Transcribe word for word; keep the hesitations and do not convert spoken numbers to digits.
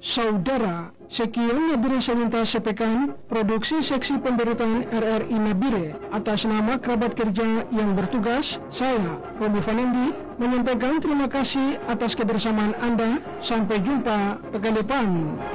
Saudara, sekian Nabire Selintas sepekan, produksi seksi pemberitaan R R I Nabire. Atas nama kerabat kerja yang bertugas, saya, Romi Vanendi, menyampaikan terima kasih atas kebersamaan Anda. Sampai jumpa pekan depan.